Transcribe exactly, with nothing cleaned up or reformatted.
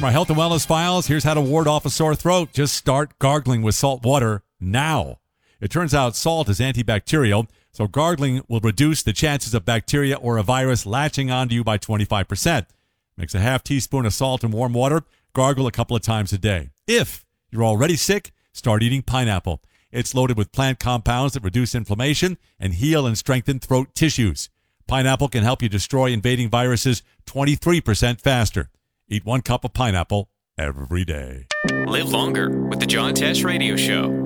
From our health and wellness files, here's how to ward off a sore throat. Just start gargling with salt water now. It turns out salt is antibacterial, so gargling will reduce the chances of bacteria or a virus latching onto you by twenty-five percent. Mix a half teaspoon of salt and warm water. Gargle a couple of times a day. If you're already sick, start eating pineapple. It's loaded with plant compounds that reduce inflammation and heal and strengthen throat tissues. Pineapple can help you destroy invading viruses twenty-three percent faster. Eat one cup of pineapple every day. Live longer with the John Tesh Radio Show.